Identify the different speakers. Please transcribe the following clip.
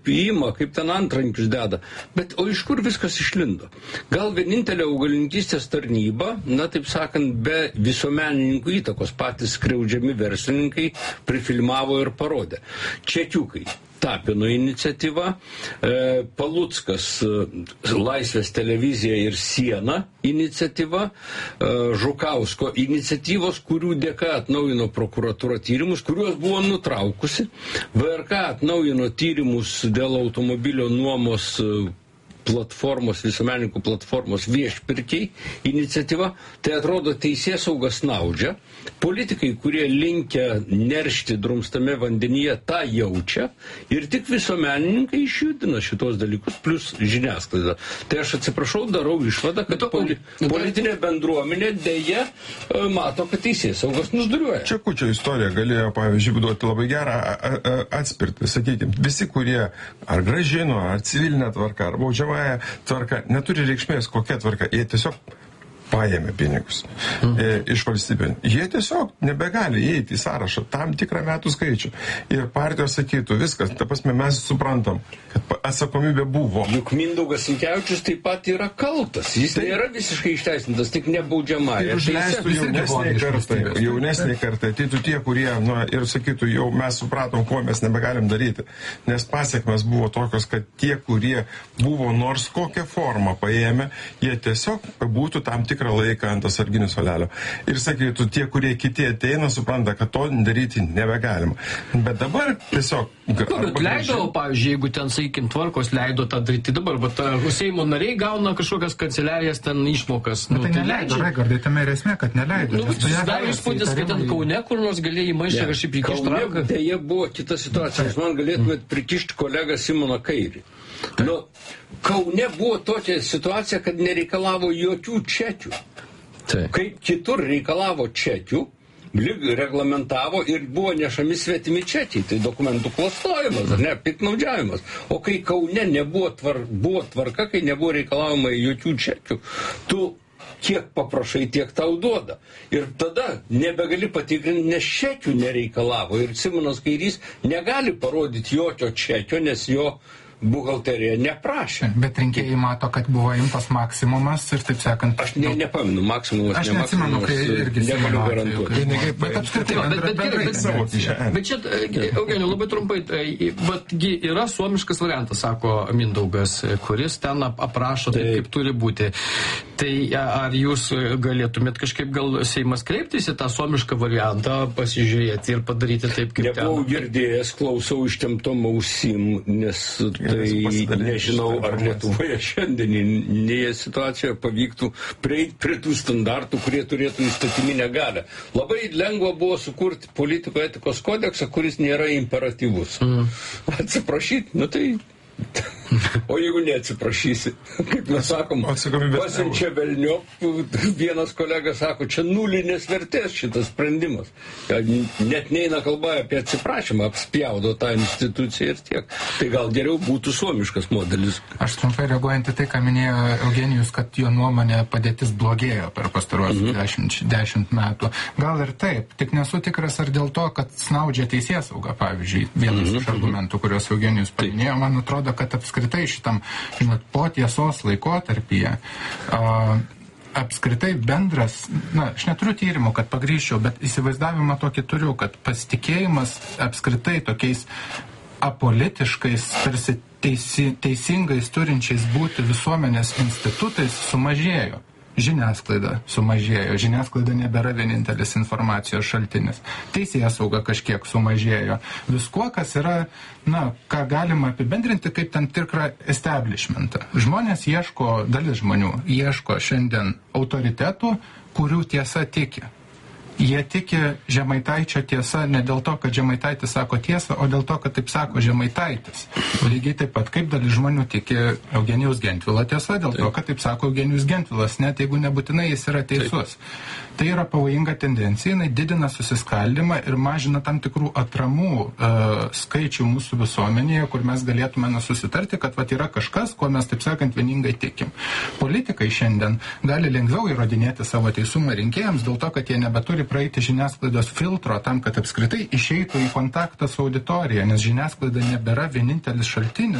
Speaker 1: įima, kaip ten antrankius deda. Bet o iš kur viskas išlindo? Gal vienintelė augalininkystės tarnyba, na taip sakant, be visuomenininkų įtakos patys skriaudžiami verslininkai prifilmavo ir parodė. Čekiukai. Tapino iniciatyva, Paluckas Laisvės televizija ir Siena iniciatyva, Žukausko iniciatyvos, kurių dėka atnaujino prokuratūra tyrimus, kuriuos buvo nutraukusi. VRK atnaujino tyrimus dėl automobilio nuomos platformos, visuomenininkų platformos viešpirkiai iniciatyva. Tai atrodo teisėsauga snaudžia. Politikai, kurie linkę neršti drumstame vandenyje, tą jaučia ir tik visuomenininkai išjudina šitos dalykus, plus žiniasklaida. Tai aš atsiprašau, darau išvadą, kad politinė bendruomenė dėja mato, kad teisėsaugos nusduriuoja.
Speaker 2: Čekučio istorija galėjo, pavyzdžiui, duoti labai gerą atspirtį. Sakykime, visi, kurie ar grąžino, ar civilinę tvarką, ar baudžiamąją tvarką, neturi reikšmės kokia tvarka. Jie tiesiog paėmė pinigus iš valstybė. Jie tiesiog nebegali įeiti į sąrašą tam tikrą metų skaičių. Ir partijos sakytų, viskas, ta prasme, mes suprantam, kad atsakomybė buvo.
Speaker 1: Juk Mindaugas Sinkevičius taip pat yra kaltas. Jis nėra visiškai išteisintas, tik nebaudžiamąja.
Speaker 2: Užleistų jaunesnį kartą, ateitų tie, kurie, ir sakytų, jau mes supratom, ko mes nebegalim daryti. Nes pasiekmes buvo tokios, kad tie, kurie buvo nors kokią formą paėmę, jie tiesiog būtų tam tikrą laiką ant atsarginių suolelio. Ir sakytų, tie, kurie kiti ateina, supranta, kad to daryti nebegalima. Bet dabar tiesiog...
Speaker 3: Bet leido, pavyzdžiui, jeigu ten, sakykim, tvarkos leido tą daryti dabar, bet Seimo nariai gauna kažkokias kanceliarijas ten išmokas.
Speaker 4: Bet tai neleido, Raigardai, tame ir esmė, kad neleido.
Speaker 3: Dar įspūdis, kad ten Kaune, kur nors galėjai maišę kažkaip prikišti ranką.
Speaker 1: Deja buvo kita situacija. Jūs man galėtumėt prikišti kolegą Simoną Kairį. Kaune buvo tokia situacija, kad nereikalavo jokių čekių. Kaip kitur reikalavo čekių, reglamentavo ir buvo nešami svetimi čekiai. Tai dokumentų klastojimas, ar ne, piktnaudžiavimas. O kai Kaune nebuvo buvo tvarka, kai nebuvo reikalavimai jokių čekių, tu kiek paprašai, tiek tau duoda. Ir tada nebegali patikrinti, nes čekių nereikalavo. Ir Simonas Kairys negali parodyti jokio čekio, nes jo buhalterija neprašė.
Speaker 4: Bet rinkėjai mato, kad buvo imtas maksimumas ir taip sakant...
Speaker 1: Aš nepaminu, maksimumas,
Speaker 4: aš neatsimenu, kai irgi
Speaker 1: negaliu garantuoti.
Speaker 4: Bet apskritai,
Speaker 3: bet čia, Eugenijau, labai trumpai, betgi yra suomiškas variantas, sako Mindaugas, kuris ten aprašo taip, kaip turi būti. Tai ar jūs galėtumėt kažkaip gal Seimas kreiptis į tą suomišką variantą, pasižiūrėti ir padaryti taip, kaip ten?
Speaker 1: Nebuvau girdėjęs, klausau ištemptom ausim, nes tai nežinau, ar Lietuvoje šiandieninėje situacijoje pavyktų prieiti prie tų standartų, kurie turėtų įstatyminę galią. Labai lengva buvo sukurti politiko etikos kodeksą, kuris nėra imperatyvus. Atsiprašyti, tai... O jeigu neatsiprašysi, kaip mes sakom, pasiunčia velniop, vienas kolega sako, čia nulinės vertės šitas sprendimas. Net neina kalba apie atsiprašymą, apspjaudo tą instituciją ir tiek. Tai gal geriau būtų suomiškas modelis.
Speaker 4: Aš trumpai reaguojant į tai, ką minėjo Eugenijus, kad jo nuomonė padėtis blogėjo per pastaruosius 10 metų. Gal ir taip, tik nesu tikras ar dėl to, kad snaudžia teisėsauga, pavyzdžiui, vienas iš argumentų, kuriuos Eugenijus paminėjo, man atrodo, kad apskritai šitam, po tiesos laikotarpyje apskritai bendras, aš neturiu tyrimų, kad pagrįžčiau, bet įsivaizdavimą tokį turiu, kad pasitikėjimas apskritai tokiais apolitiškais, tarsi teisingais turinčiais būti visuomenės institutais sumažėjo. Žiniasklaida sumažėjo. Žiniasklaida nebėra vienintelis informacijos šaltinis. Teisėsauga kažkiek sumažėjo. Viskuo, kas yra, ką galima apibendrinti kaip tam tikrą establishmentą. Žmonės ieško, dalis žmonių ieško šiandien autoritetų, kurių tiesa tiki. Jie tiki Žemaitaičio tiesa ne dėl to, kad Žemaitaitis sako tiesą, o dėl to, kad taip sako Žemaitaitis. Lygiai taip pat, kaip dalis žmonių tiki Eugenijaus Gentvilo tiesa, dėl to, kad taip sako Eugenijus Gentvilas, net jeigu nebūtinai jis yra teisus. Tai yra pavojinga tendencija, jinai didina susiskaldimą ir mažina tam tikrų atramų skaičių mūsų visuomenėje, kur mes galėtume susitarti, kad yra kažkas, kuo mes, taip sakant, vieningai tikim. Politikai šiandien gali lengviau įrodinėti savo teisumą rinkėjams dėl to, kad jie nebeturi praeiti žiniasklaidos filtro tam, kad apskritai išeitų į kontaktą su auditorija, nes žiniasklaida nebėra vienintelis šaltinis